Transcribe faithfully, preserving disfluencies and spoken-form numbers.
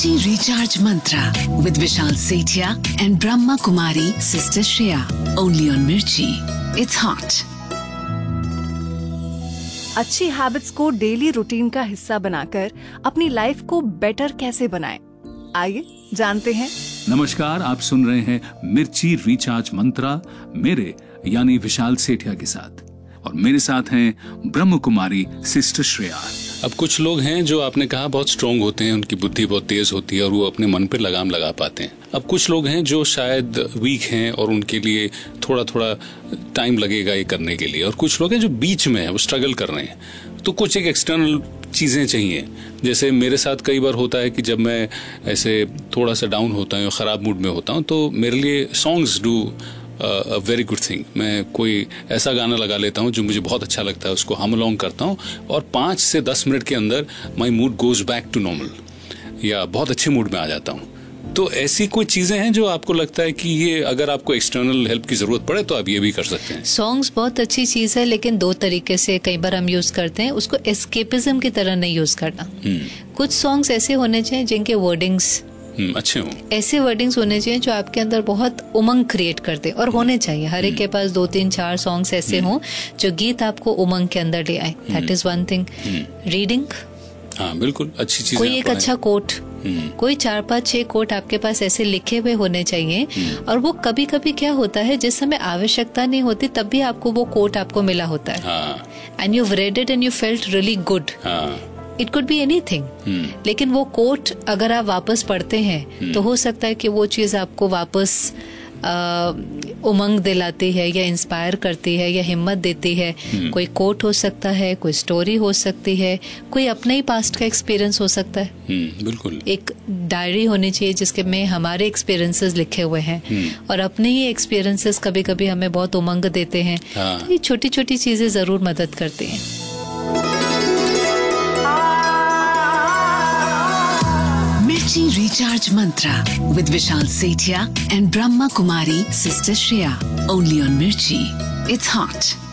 Mirchi Recharge Mantra with Vishal Sethia and Brahma Kumari Sister Shreya. Only on Mirchi. It's hot. अच्छी habits को daily routine का हिस्सा बनाकर अपनी life को बेटर कैसे बनाएं? आइए जानते हैं। नमस्कार, आप सुन रहे हैं मिर्ची रिचार्ज मंत्रा मेरे यानी विशाल सेठिया के साथ, और मेरे साथ हैं ब्रह्म कुमारी सिस्टर श्रेया। अब कुछ लोग हैं जो आपने कहा बहुत स्ट्रांग होते हैं, उनकी बुद्धि बहुत तेज होती है और वो अपने मन पे लगाम लगा पाते हैं। अब कुछ लोग हैं जो शायद वीक हैं और उनके लिए थोड़ा थोड़ा टाइम लगेगा ये करने के लिए, और कुछ लोग हैं जो बीच में हैं, वो स्ट्रगल कर रहे हैं। तो कुछ एक एक्सटर्नल चीज़ें चाहिए। जैसे मेरे साथ कई बार होता है कि जब मैं ऐसे थोड़ा सा डाउन होता हूँ, ख़राब मूड में होता हूँ, तो मेरे लिए songs do a very good thing. मैं कोई ऐसा गाना लगा लेता हूँ जो मुझे बहुत अच्छा लगता है, उसको हम अलोंग करता हूँ और पाँच से दस मिनट के अंदर my mood goes back to normal, या बहुत अच्छे मूड में आ जाता हूँ। तो ऐसी कोई चीजें हैं जो आपको लगता है कि ये अगर आपको एक्सटर्नल हेल्प की जरूरत पड़े तो आप ये भी कर सकते हैं? सॉन्ग्स बहुत अच्छी चीज है, लेकिन दो तरीके से कई बार हम यूज करते हैं। उसको एस्केपिज्म की तरह नहीं यूज करना। कुछ सॉन्ग्स ऐसे होने चाहिए जिनके वर्डिंग्स अच्छे हों, ऐसे वर्डिंग्स होने चाहिए जो आपके अंदर बहुत उमंग क्रिएट करते, और होने चाहिए हर एक के पास दो तीन चार सॉन्ग्स ऐसे हों जो गीत आपको उमंग के अंदर ले आए। That is one thing. Reading, हाँ बिल्कुल अच्छी चीज। कोई एक अच्छा कोट, कोई चार पांच छह कोट आपके पास ऐसे लिखे हुए होने चाहिए, और वो कभी कभी क्या होता है जिस समय आवश्यकता नहीं होती तब भी आपको वो कोट आपको मिला होता है, and you read it and you felt really good. It could be anything, लेकिन वो कोट अगर आप वापस पढ़ते हैं तो हो सकता है कि वो चीज आपको वापस आ, उमंग दिलाती है या इंस्पायर करती है या हिम्मत देती है। कोई कोट हो सकता है, कोई स्टोरी हो सकती है, कोई अपने ही पास्ट का एक्सपीरियंस हो सकता है। बिल्कुल एक डायरी होनी चाहिए जिसके में हमारे एक्सपीरियंसेस लिखे हुए हैं, और अपने ही एक्सपीरियंसेस कभी कभी हमें बहुत उमंग देते हैं। तो ये छोटी छोटी चीजें जरूर मदद करती हैं। Mirchi Recharge Mantra with Vishal Sethia and Brahma Kumari Sister Shreya. Only on Mirchi. It's hot.